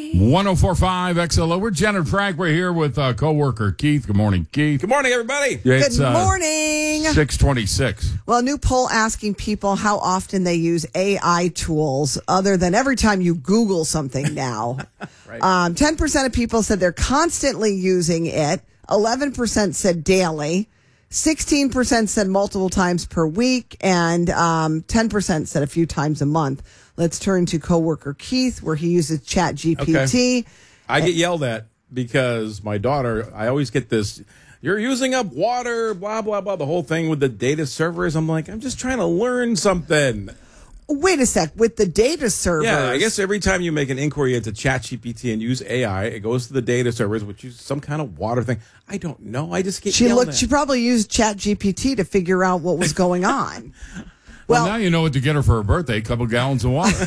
104.5 XLO. We're Jen and Frank. We're here with co-worker Keith. Good morning, Keith. Good morning, everybody. It's, Good morning. 6:26. Well, a new poll asking people how often they use AI tools other than every time you Google something now. Right. 10% of people said they're constantly using it. 11% said daily. 16% said multiple times per week. And 10% said a few times a month. Let's turn to coworker Keith, where he uses ChatGPT. Okay. I get yelled at because my daughter, I always get this, you're using up water, blah, blah, blah, the whole thing with the data servers. I'm like, I'm just trying to learn something. Wait a sec. With the data servers. Yeah, I guess every time you make an inquiry into ChatGPT and use AI, it goes to the data servers, which is some kind of water thing. I don't know. I just get yelled at. She probably used ChatGPT to figure out what was going on. Well, now you know what to get her for her birthday, a couple gallons of water.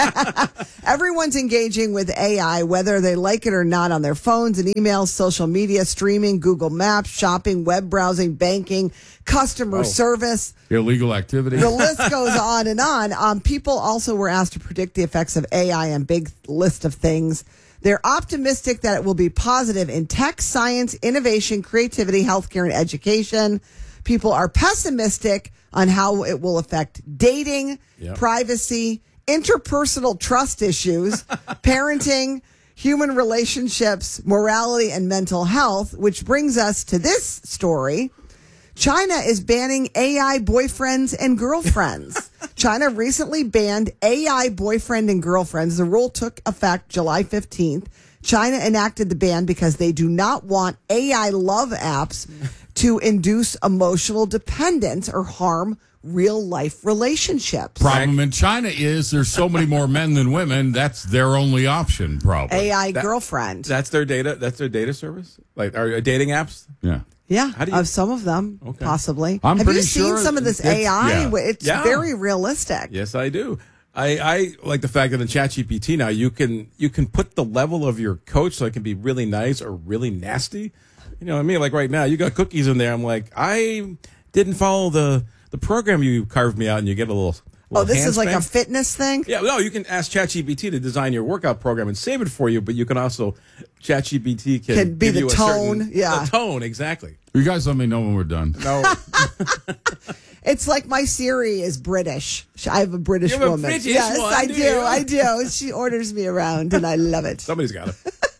Everyone's engaging with AI, whether they like it or not, on their phones and emails, social media, streaming, Google Maps, shopping, web browsing, banking, customer service. Illegal activity. The list goes on and on. People also were asked to predict the effects of AI on a big list of things. They're optimistic that it will be positive in tech, science, innovation, creativity, healthcare, and education. People are pessimistic on how it will affect dating, privacy, interpersonal trust issues, parenting, human relationships, morality, and mental health, which brings us to this story. China is banning AI boyfriends and girlfriends. China recently banned AI boyfriend and girlfriends. The rule took effect July 15th. China enacted the ban because they do not want AI love apps to induce emotional dependence or harm real-life relationships. Problem in China is there's so many more men than women. That's their only option, probably. AI girlfriend. That's their data service? Like, are dating apps? Yeah. Yeah, How do you- of some of them, possibly. I'm Have pretty you seen sure some of this it's- AI? yeah. It's very realistic. Yes, I do. I like the fact that in ChatGPT now you can put the level of your coach so it can be really nice or really nasty. You know what I mean? Like right now, you got cookies in there. I'm like, I didn't follow the program you carved me out, and you get a little This hand is like spank. a fitness thing? Yeah, no, you can ask ChatGPT to design your workout program and save it for you, but you can also, ChatGPT can be give the you a tone, certain, yeah. The tone, exactly. You guys let me know when we're done. No, It's like my Siri is British. I have a British You have a woman. British yes, one, I do do. you? I do. She orders me around, and I love it. somebody's got it.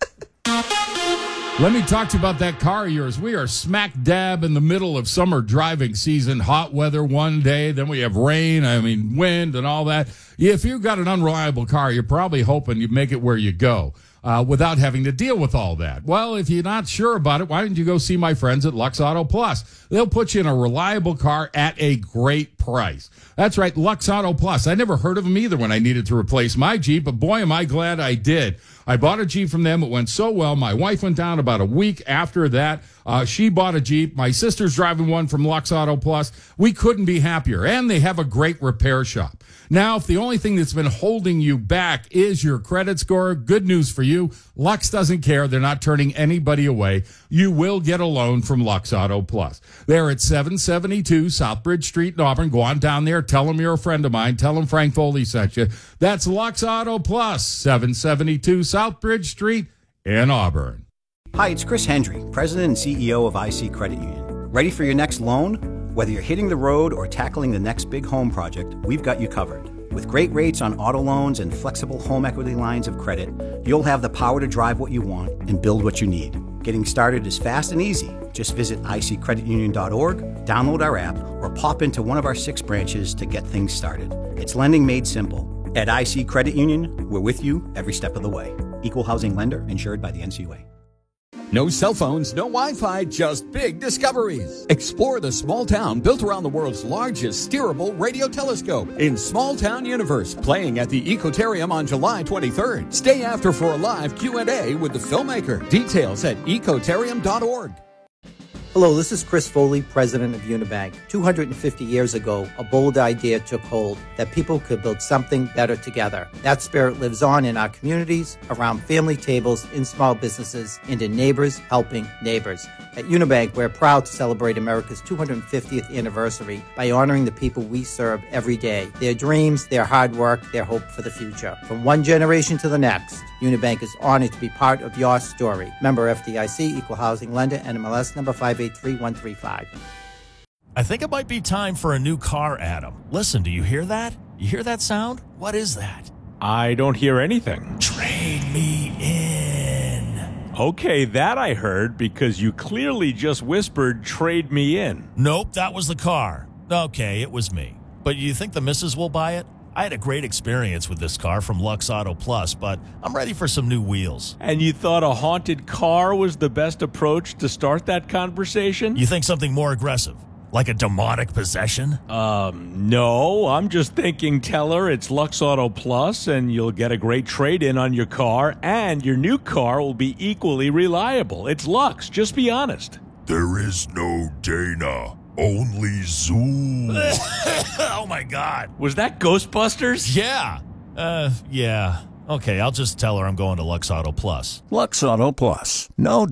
Let me talk to you about that car of yours. We are smack dab in the middle of summer driving season. Hot weather one day, then we have rain, wind and all that. If you've got an unreliable car, you're probably hoping you make it where you go without having to deal with all that. Well, if you're not sure about it, why don't you go see my friends at Lux Auto Plus? They'll put you in a reliable car at a great price. That's right, Lux Auto Plus. I never heard of them either when I needed to replace my Jeep, but boy, am I glad I did. I bought a Jeep from them. It went so well. My wife went down about a week after that. She bought a Jeep. My sister's driving one from Lux Auto Plus. We couldn't be happier. And they have a great repair shop. Now, if the only thing that's been holding you back is your credit score, good news for you. Lux doesn't care. They're not turning anybody away. You will get a loan from Lux Auto Plus. They're at 772 Southbridge Street in Auburn. Go on down there. Tell them you're a friend of mine. Tell them Frank Foley sent you. That's Lux Auto Plus, 772 Southbridge Street in Auburn. Hi, it's Chris Hendry, President and CEO of IC Credit Union. Ready for your next loan? Whether you're hitting the road or tackling the next big home project, we've got you covered. With great rates on auto loans and flexible home equity lines of credit, you'll have the power to drive what you want and build what you need. Getting started is fast and easy. Just visit iccreditunion.org, download our app, or pop into one of our 6 branches to get things started. It's lending made simple. At IC Credit Union, we're with you every step of the way. Equal housing lender, insured by the NCUA. No cell phones, no Wi-Fi, just big discoveries. Explore the small town built around the world's largest steerable radio telescope in Small Town Universe, playing at the Ecotarium on July 23rd. Stay after for a live Q&A with the filmmaker. Details at ecotarium.org. Hello, this is Chris Foley, president of Unibank. 250 years ago, a bold idea took hold that people could build something better together. That spirit lives on in our communities, around family tables, in small businesses, and in neighbors helping neighbors. At Unibank, we're proud to celebrate America's 250th anniversary by honoring the people we serve every day, their dreams, their hard work, their hope for the future. From one generation to the next, Unibank is honored to be part of your story. Member FDIC, Equal Housing Lender, NMLS number 583135. I think it might be time for a new car, Adam. Listen, do you hear that? You hear that sound? What is that? I don't hear anything. Trade me in. Okay, that I heard because you clearly just whispered, trade me in. Nope, that was the car. Okay, it was me. But you think the missus will buy it? I had a great experience with this car from Lux Auto Plus, but I'm ready for some new wheels. And you thought a haunted car was the best approach to start that conversation? You think something more aggressive, like a demonic possession? No, I'm just thinking tell her it's Lux Auto Plus and you'll get a great trade-in on your car and your new car will be equally reliable. It's Lux, just be honest. There is no Dana. Only Zoom. Oh, my God. Was that Ghostbusters? Yeah. Yeah. Okay, I'll just tell her I'm going to Lux Auto Plus. Lux Auto Plus. No